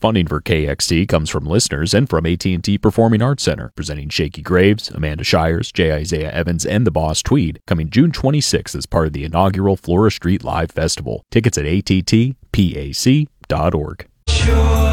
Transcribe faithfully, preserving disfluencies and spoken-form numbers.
Funding for K X T comes from listeners and from A T and T Performing Arts Center, presenting Shakey Graves, Amanda Shires, J. Isaiah Evans, and the Boss Tweed, coming June twenty-sixth as part of the inaugural Flora Street Live Festival. Tickets at A T T P A C dot org. Sure.